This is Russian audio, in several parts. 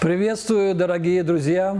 Приветствую, дорогие друзья!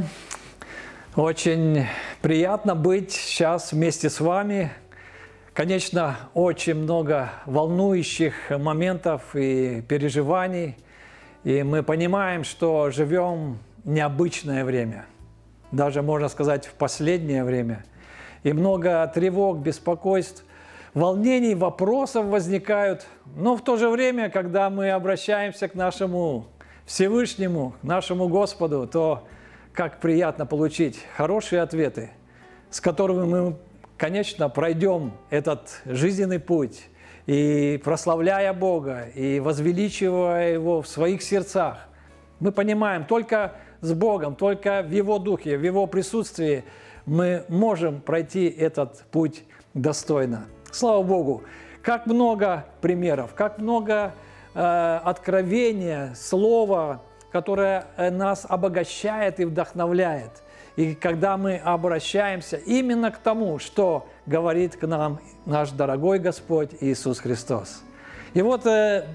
Очень приятно быть сейчас вместе с вами. Конечно, очень много волнующих моментов и переживаний. И мы понимаем, что живем в необычное время. Даже, можно сказать, в последнее время. И много тревог, беспокойств, волнений, вопросов возникают. Но в то же время, когда мы обращаемся к нашему Всевышнему, нашему Господу, то как приятно получить хорошие ответы, с которыми мы, конечно, пройдем этот жизненный путь, и прославляя Бога, и возвеличивая Его в своих сердцах. Мы понимаем, только с Богом, только в Его Духе, в Его присутствии мы можем пройти этот путь достойно. Слава Богу! Как много примеров, как много откровения, слова, которое нас обогащает и вдохновляет. И когда мы обращаемся именно к тому, что говорит к нам наш дорогой Господь Иисус Христос. И вот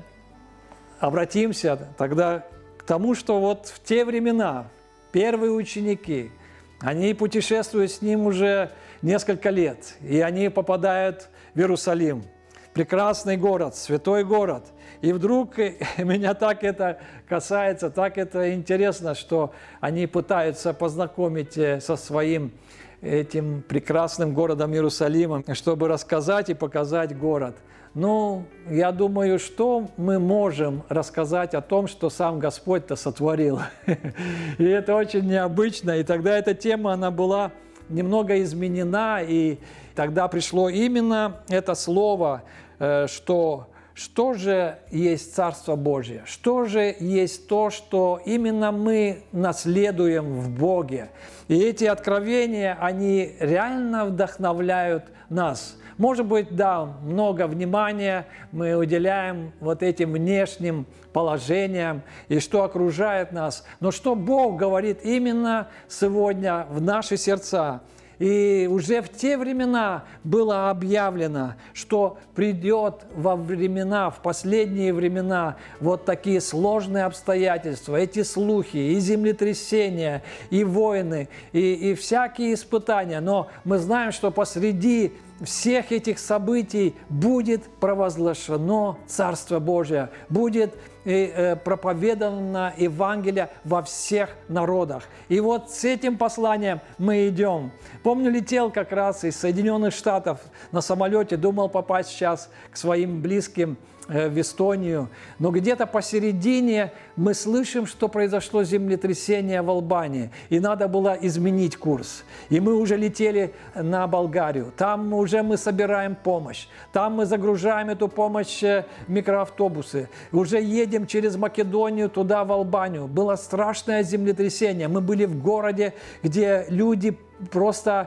обратимся тогда к тому, что вот в те времена первые ученики, они путешествуют с Ним уже несколько лет, и они попадают в Иерусалим. Прекрасный город, святой город. И вдруг меня так это касается, так это интересно, что они пытаются познакомить со своим этим прекрасным городом Иерусалимом, чтобы рассказать и показать город. Ну, я думаю, что мы можем рассказать о том, что сам Господь-то сотворил. И это очень необычно. И тогда эта тема, она была немного изменена, и тогда пришло именно это слово, что же есть Царство Божие, что же есть то, что именно мы наследуем в Боге. И эти откровения, они реально вдохновляют нас. Может быть, да, много внимания мы уделяем вот этим внешним положениям и что окружает нас. Но что Бог говорит именно сегодня в наши сердца. И уже в те времена было объявлено, что придет во времена, в последние времена, вот такие сложные обстоятельства, эти слухи, и землетрясения, и войны, и всякие испытания. Но мы знаем, что посреди всех этих событий будет провозглашено Царство Божие, будет проповедано Евангелие во всех народах. И вот с этим посланием мы идем. Помню, летел как раз из Соединенных Штатов на самолете, думал попасть сейчас к своим близким в Эстонию, но где-то посередине мы слышим, что произошло землетрясение в Албании, и надо было изменить курс. И мы уже летели на Болгарию, там уже мы собираем помощь, там мы загружаем эту помощь в микроавтобусы, уже едем через Македонию туда, в Албанию. Было страшное землетрясение, мы были в городе, где люди просто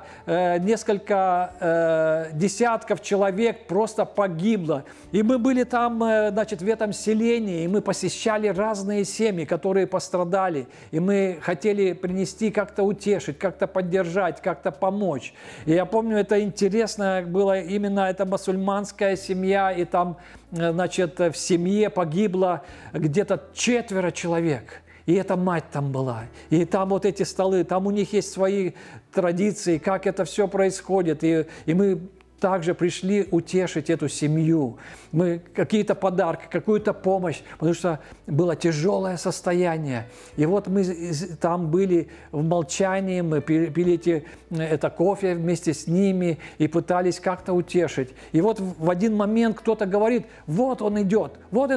несколько десятков человек просто погибло. И мы были там, значит, в этом селении, и мы посещали разные семьи, которые пострадали. И мы хотели принести, как-то утешить, как-то поддержать, как-то помочь. И я помню, это интересно было, именно эта мусульманская семья, и там, значит, в семье погибло где-то 4 человек. И эта мать там была, и там вот эти столы, там у них есть свои традиции, как это все происходит. И мы также пришли утешить эту семью. Мы какие-то подарки, какую-то помощь, потому что было тяжелое состояние. И вот мы там были в молчании, мы пили это кофе вместе с ними и пытались как-то утешить. И вот в один момент кто-то говорит: вот он идет, вот